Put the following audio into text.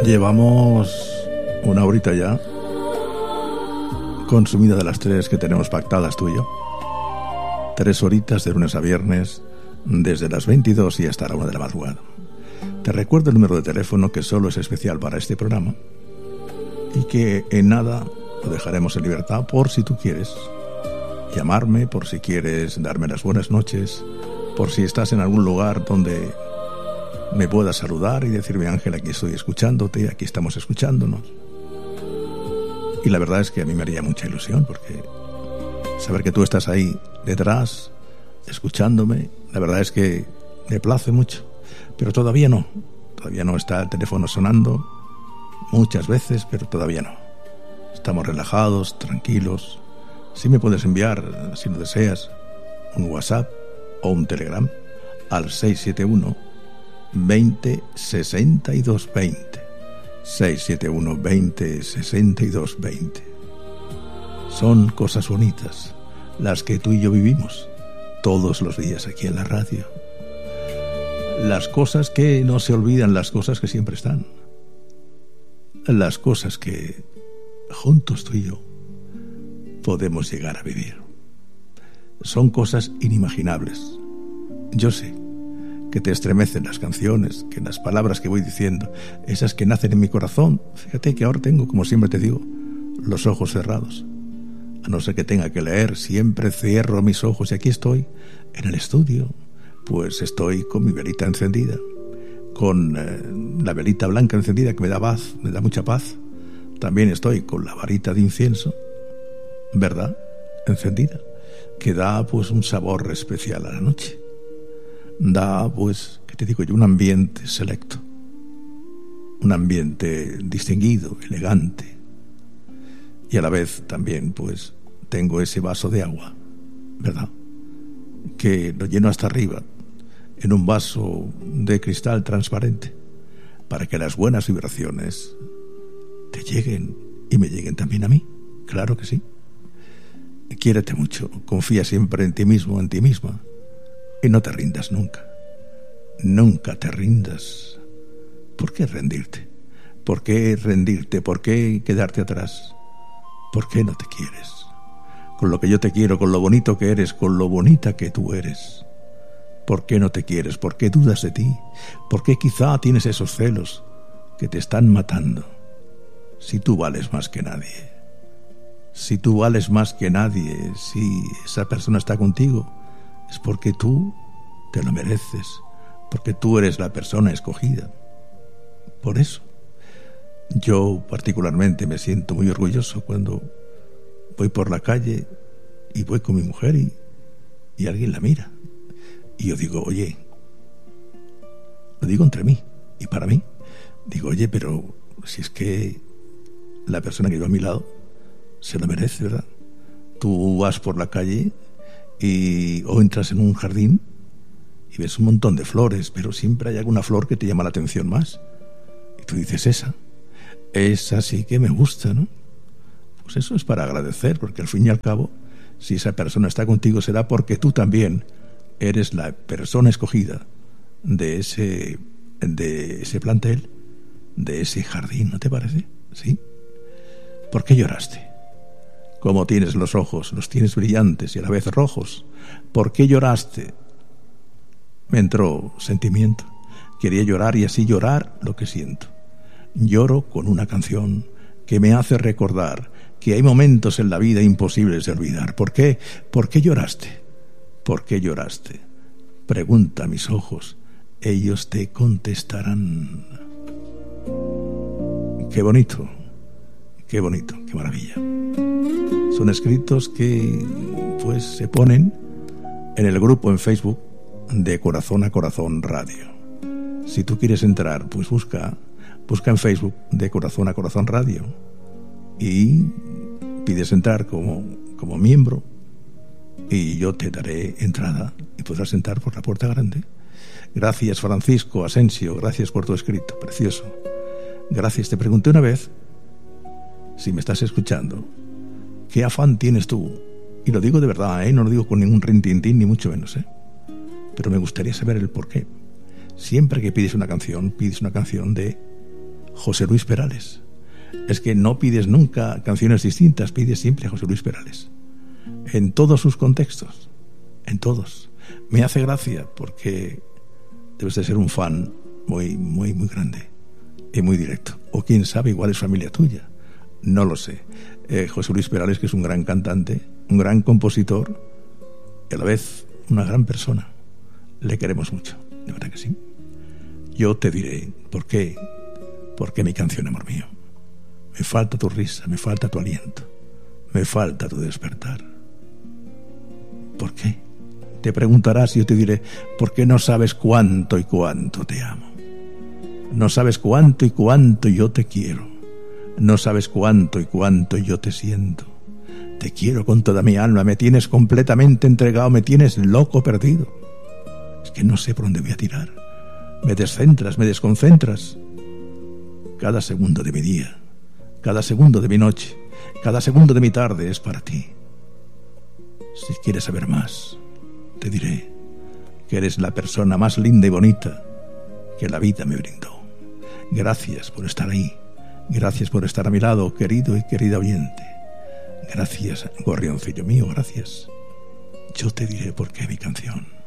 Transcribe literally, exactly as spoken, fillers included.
Llevamos una horita ya consumida de las tres que tenemos pactadas tú y yo. Tres horitas de lunes a viernes, desde las veintidós y hasta la una de la madrugada. Te recuerdo el número de teléfono, que solo es especial para este programa y que en nada lo dejaremos en libertad por si tú quieres llamarme, por si quieres darme las buenas noches, por si estás en algún lugar donde me puedas saludar y decirme: Ángel, aquí estoy escuchándote, aquí estamos escuchándonos. Y la verdad es que a mí me haría mucha ilusión, porque saber que tú estás ahí detrás, escuchándome, la verdad es que me place mucho. Pero todavía no, todavía no está el teléfono sonando, muchas veces, pero todavía no. Estamos relajados, tranquilos. Si me puedes enviar, si lo deseas, un WhatsApp o un Telegram al seis siete uno, veinte, sesenta y dos veinte. seis siete uno, veinte, sesenta y dos veinte. Son cosas bonitas las que tú y yo vivimos todos los días aquí en la radio. Las cosas que no se olvidan, las cosas que siempre están. Las cosas que juntos tú y yo podemos llegar a vivir. Son cosas inimaginables. Yo sé que te estremecen las canciones, que las palabras que voy diciendo, esas que nacen en mi corazón. Fíjate que ahora tengo, como siempre te digo, los ojos cerrados. A no ser que tenga que leer, siempre cierro mis ojos y aquí estoy, en el estudio. Pues estoy con mi velita encendida, con eh, la velita blanca encendida que me da paz, me da mucha paz. También estoy con la varita de incienso, ¿verdad?, encendida, que da pues un sabor especial a la noche. Da pues, ¿qué te digo yo?, un ambiente selecto, un ambiente distinguido, elegante. Y a la vez también pues tengo ese vaso de agua, ¿verdad?, que lo lleno hasta arriba, en un vaso de cristal transparente, para que las buenas vibraciones te lleguen y me lleguen también a mí. Claro que sí. Quiérete mucho, confía siempre en ti mismo, en ti misma, y no te rindas nunca. Nunca te rindas. ¿Por qué rendirte? ¿Por qué rendirte? ¿Por qué quedarte atrás? ¿Por qué no te quieres? Con lo que yo te quiero, con lo bonito que eres, con lo bonita que tú eres. ¿Por qué no te quieres? ¿Por qué dudas de ti? ¿Por qué quizá tienes esos celos que te están matando? Si tú vales más que nadie. Si tú vales más que nadie, si esa persona está contigo, es porque tú te lo mereces, porque tú eres la persona escogida. Por eso, yo particularmente me siento muy orgulloso cuando voy por la calle y voy con mi mujer y, y alguien la mira. Y yo digo, oye, lo digo entre mí y para mí, digo, oye, pero si es que la persona que lleva a mi lado se lo merece, ¿verdad? Tú vas por la calle y o entras en un jardín y ves un montón de flores, pero siempre hay alguna flor que te llama la atención más. Y tú dices, esa, esa sí que me gusta, ¿no? Pues eso es para agradecer, porque al fin y al cabo, si esa persona está contigo, será porque tú también eres la persona escogida de ese, de ese plantel, de ese jardín, ¿no te parece? ¿Sí? ¿Por qué lloraste? ¿Cómo tienes los ojos? Los tienes brillantes y a la vez rojos. ¿Por qué lloraste? Me entró sentimiento. Quería llorar y así llorar lo que siento. Lloro con una canción que me hace recordar que hay momentos en la vida imposibles de olvidar. ¿Por qué? ¿Por qué lloraste? ¿Por qué lloraste? Pregunta a mis ojos, ellos te contestarán. Qué bonito, qué bonito, qué maravilla. Son escritos que pues se ponen en el grupo en Facebook de Corazón a Corazón Radio. Si tú quieres entrar, pues busca, busca en Facebook de Corazón a Corazón Radio y pides entrar como, como miembro y yo te daré entrada y podrás entrar por la puerta grande. Gracias, Francisco Asensio, gracias por tu escrito, precioso. Gracias. Te pregunté una vez, si me estás escuchando, ¿qué afán tienes tú? Y lo digo de verdad, ¿eh? No lo digo con ningún rintintín, ni mucho menos, ¿eh? Pero me gustaría saber el porqué. Siempre que pides una canción, pides una canción de José Luis Perales. Es que no pides nunca canciones distintas, pides siempre a José Luis Perales. En todos sus contextos, en todos. Me hace gracia porque debes de ser un fan muy, muy, muy grande y muy directo. O quién sabe, igual es familia tuya. No lo sé. Eh, José Luis Perales, que es un gran cantante, un gran compositor y a la vez una gran persona. Le queremos mucho, de verdad que sí. Yo te diré por qué, por qué mi canción, amor mío. Me falta tu risa, me falta tu aliento, me falta tu despertar. ¿Por qué? Te preguntarás y yo te diré, porque no sabes cuánto y cuánto te amo. No sabes cuánto y cuánto yo te quiero. No sabes cuánto y cuánto yo te siento. Te quiero con toda mi alma, me tienes completamente entregado, me tienes loco perdido. Es que no sé por dónde voy a tirar. Me descentras, me desconcentras. Cada segundo de mi día, cada segundo de mi noche, cada segundo de mi tarde es para ti. Si quieres saber más, te diré que eres la persona más linda y bonita que la vida me brindó. Gracias por estar ahí. Gracias por estar a mi lado, querido y querida oyente. Gracias, gorrioncillo mío, gracias. Yo te diré por qué mi canción.